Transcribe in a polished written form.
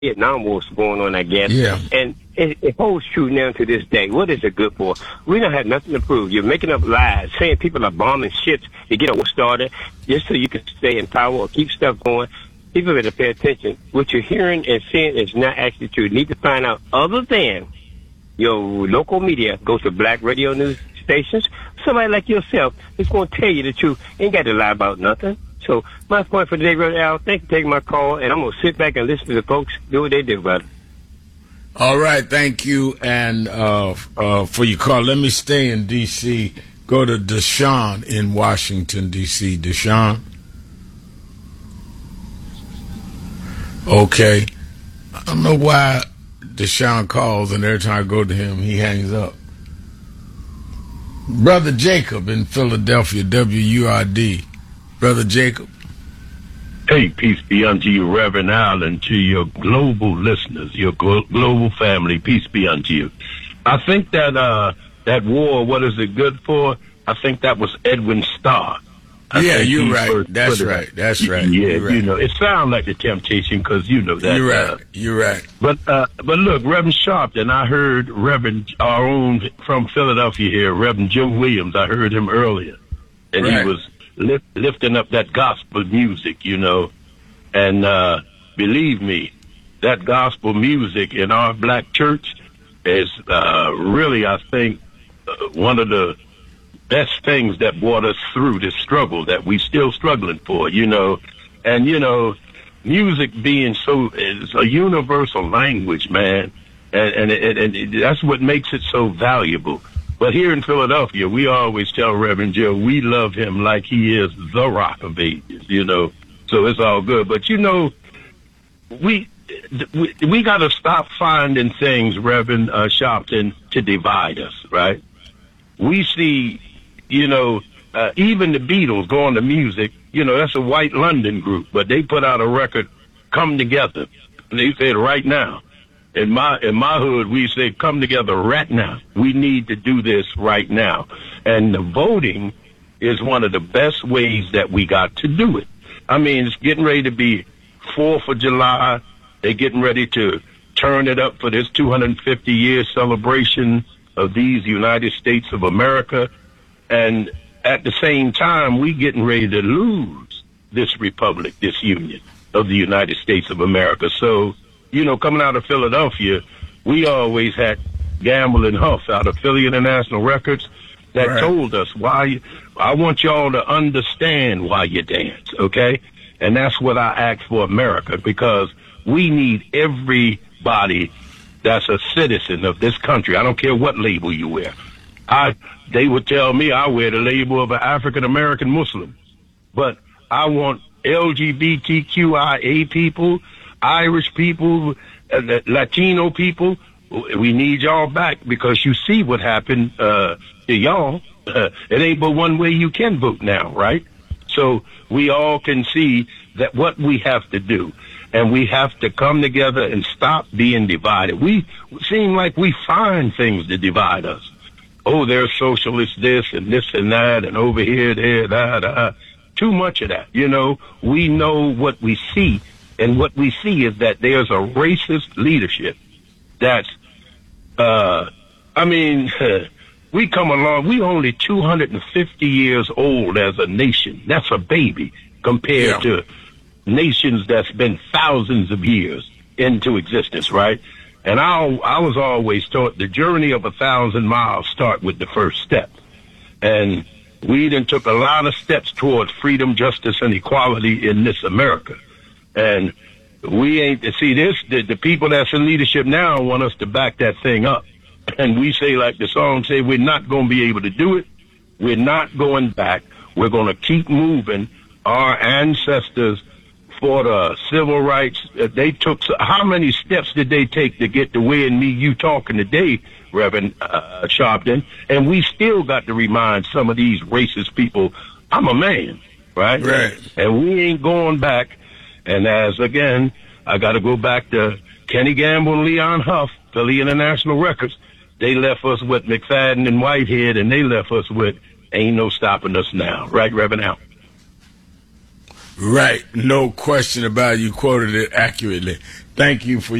Vietnam War going on, I guess. Yeah. And it holds true now to this day. What is it good for? We don't have nothing to prove. You're making up lies, saying people are bombing ships to get a war started just so you can stay in power or keep stuff going. People better pay attention. What you're hearing and seeing is not actually true. You need to find out other than your local media. Go to black radio news stations. Somebody like yourself is going to tell you the truth. Ain't got to lie about nothing. So my point for today, Brother Al, thank you for taking my call, and I'm going to sit back and listen to the folks do what they do, brother. All right, thank you, and for your call. Let me stay in D.C., go to Deshaun in Washington, D.C. Deshaun? Okay. I don't know why Deshaun calls, and every time I go to him, he hangs up. Brother Jacob in Philadelphia, WURD. Brother Jacob. Hey, peace be unto you, Reverend Al, and to your global listeners, your global family. Peace be unto you. I think that that war, what is it good for? I think that was Edwin Starr. Yeah, you're right. That's right. That's right. Yeah, right. You know, it sounds like the Temptation because you know that. You're right. You're right. But look, Reverend Sharpton, I heard Reverend, our own from Philadelphia here, Reverend Jim Williams. I heard him earlier, and right. He was lifting up that gospel music, you know, and believe me, that gospel music in our black church is really, I think, one of the best things that brought us through this struggle that we still struggling for, you know. And, you know, music being is a universal language, man, and that's what makes it so valuable. But here in Philadelphia, we always tell Reverend Joe we love him like he is the Rock of Ages, you know. So it's all good. But, you know, we got to stop finding things, Reverend Sharpton, to divide us, right? We see, you know, even the Beatles going to music, you know, that's a white London group, but they put out a record, Come Together. And they said right now. In my hood, we say, come together right now. We need to do this right now. And the voting is one of the best ways that we got to do it. I mean, it's getting ready to be 4th of July. They're getting ready to turn it up for this 250-year celebration of these United States of America. And at the same time, we getting ready to lose this republic, this union of the United States of America. So, you know, coming out of Philadelphia, we always had Gamble and Huff out of Philly International Records that right. told us why. I want y'all to understand why you dance, okay? And that's what I ask for America, because we need everybody that's a citizen of this country. I don't care what label you wear. They would tell me I wear the label of an African-American Muslim, but I want LGBTQIA people, Irish people, Latino people. We need y'all back, because you see what happened to y'all. It ain't but one way you can vote now, right? So we all can see that what we have to do, and we have to come together and stop being divided. We seem like we find things to divide us. Oh, there's socialist this and this and that, and over here, there, that. Too much of that. You know, we know what we see. And what we see is that there's a racist leadership that's, we come along, we only 250 years old as a nation. That's a baby compared to nations that's been thousands of years into existence, right? And I was always taught the journey of 1,000 miles start with the first step. And we then took a lot of steps towards freedom, justice, and equality in this America. And we ain't see this. The people that's in leadership now want us to back that thing up, and we say, like the song say, we're not going to be able to do it. We're not going back. We're going to keep moving. Our ancestors for the civil rights. They took how many steps did they take to get to where and me you talking today, Reverend Sharpton? And we still got to remind some of these racist people, I'm a man, right? Right. And we ain't going back. And as, again, I got to go back to Kenny Gamble and Leon Huff, Philly International Records. They left us with McFadden and Whitehead, and they left us with Ain't No Stopping Us Now. Right, Reverend Al? Right. No question about it. You quoted it accurately. Thank you for